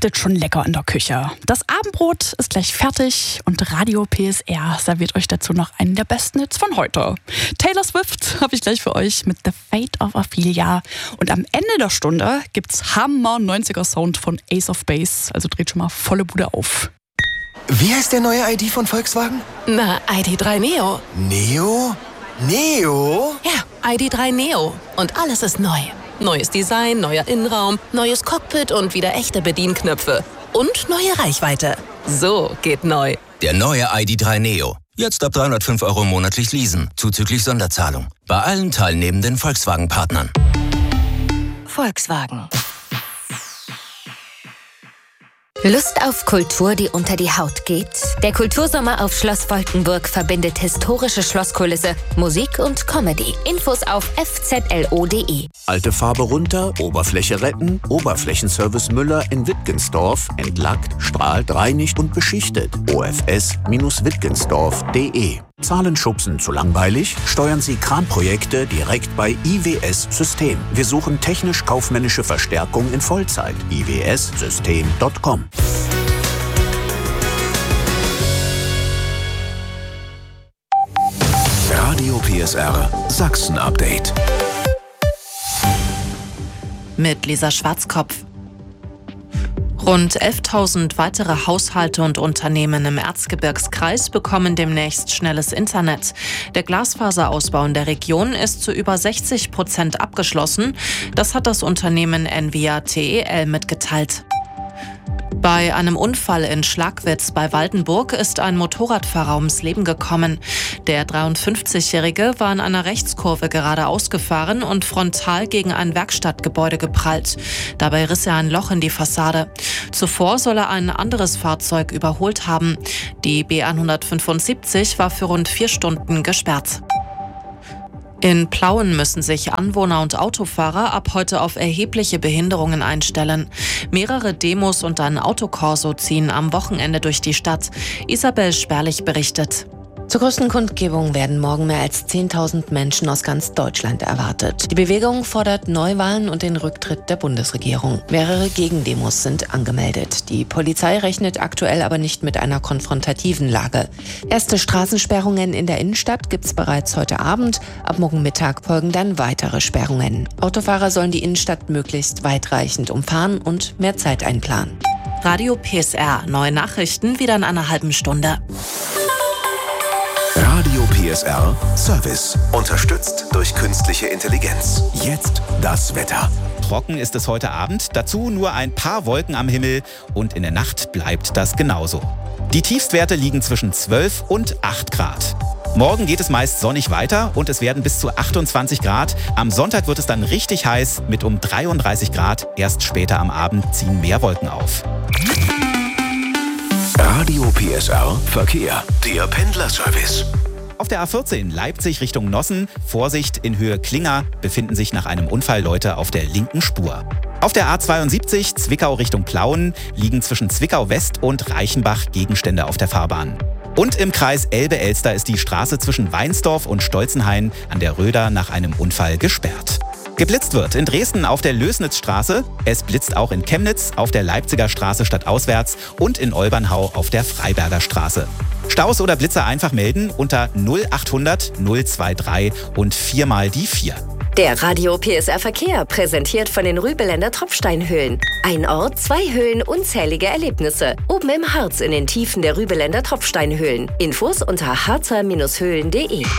duftet schon lecker in der Küche. Das Abendbrot ist gleich fertig und Radio PSR serviert euch dazu noch einen der besten Hits von heute. Taylor Swift habe ich gleich für euch mit The Fate of Ophelia. Und am Ende der Stunde gibt's Hammer 90er Sound von Ace of Base. Also dreht schon mal volle Bude auf. Wie heißt der neue ID von Volkswagen? Na, ID.3 Neo. Neo? Neo? Ja, ID.3 Neo. Und alles ist neu. Neues Design, neuer Innenraum, neues Cockpit und wieder echte Bedienknöpfe. Und neue Reichweite. So geht neu. Der neue ID.3 Neo. Jetzt ab 305 € monatlich leasen, zuzüglich Sonderzahlung. Bei allen teilnehmenden Volkswagen-Partnern. Volkswagen. Lust auf Kultur, die unter die Haut geht? Der Kultursommer auf Schloss Wolkenburg verbindet historische Schlosskulisse, Musik und Comedy. Infos auf fzlo.de. Alte Farbe runter, Oberfläche retten, Oberflächenservice Müller in Wittgensdorf. Entlackt, strahlt, reinigt und beschichtet. ofs-wittgensdorf.de. Zahlen schubsen zu langweilig? Steuern Sie Kranprojekte direkt bei IWS System. Wir suchen technisch-kaufmännische Verstärkung in Vollzeit. iwssystem.com. Radio PSR Sachsen Update. Mit Lisa Schwarzkopf. Rund 11.000 weitere Haushalte und Unternehmen im Erzgebirgskreis bekommen demnächst schnelles Internet. Der Glasfaserausbau in der Region ist zu über 60% abgeschlossen. Das hat das Unternehmen Envia TEL mitgeteilt. Bei einem Unfall in Schlagwitz bei Waldenburg ist ein Motorradfahrer ums Leben gekommen. Der 53-Jährige war in einer Rechtskurve geradeaus gefahren und frontal gegen ein Werkstattgebäude geprallt. Dabei riss er ein Loch in die Fassade. Zuvor soll er ein anderes Fahrzeug überholt haben. Die B175 war für rund 4 Stunden gesperrt. In Plauen müssen sich Anwohner und Autofahrer ab heute auf erhebliche Behinderungen einstellen. Mehrere Demos und ein Autokorso ziehen am Wochenende durch die Stadt. Isabel Sperlich berichtet. Zur größten Kundgebung werden morgen mehr als 10.000 Menschen aus ganz Deutschland erwartet. Die Bewegung fordert Neuwahlen und den Rücktritt der Bundesregierung. Mehrere Gegendemos sind angemeldet. Die Polizei rechnet aktuell aber nicht mit einer konfrontativen Lage. Erste Straßensperrungen in der Innenstadt gibt's bereits heute Abend. Ab morgen Mittag folgen dann weitere Sperrungen. Autofahrer sollen die Innenstadt möglichst weitreichend umfahren und mehr Zeit einplanen. Radio PSR. Neue Nachrichten wieder in einer halben Stunde. Radio PSR Service. Unterstützt durch künstliche Intelligenz. Jetzt das Wetter. Trocken ist es heute Abend, dazu nur ein paar Wolken am Himmel und in der Nacht bleibt das genauso. Die Tiefstwerte liegen zwischen 12 und 8 Grad. Morgen geht es meist sonnig weiter und es werden bis zu 28 Grad. Am Sonntag wird es dann richtig heiß mit um 33 Grad. Erst später am Abend ziehen mehr Wolken auf. Radio PSR Verkehr. Der Pendlerservice. Auf der A14 Leipzig Richtung Nossen, Vorsicht, in Höhe Klinger befinden sich nach einem Unfall Leute auf der linken Spur. Auf der A72 Zwickau Richtung Plauen liegen zwischen Zwickau West und Reichenbach Gegenstände auf der Fahrbahn. Und im Kreis Elbe-Elster ist die Straße zwischen Weinsdorf und Stolzenhain an der Röder nach einem Unfall gesperrt. Geblitzt wird in Dresden auf der Lößnitzstraße, es blitzt auch in Chemnitz auf der Leipziger Straße stadtauswärts und in Olbernhau auf der Freiberger Straße. Staus oder Blitzer einfach melden unter 0800 023 und 4 mal die 4. Der Radio PSR Verkehr, präsentiert von den Rübeländer Tropfsteinhöhlen. Ein Ort, 2 Höhlen, unzählige Erlebnisse. Oben im Harz in den Tiefen der Rübeländer Tropfsteinhöhlen. Infos unter harzer-höhlen.de.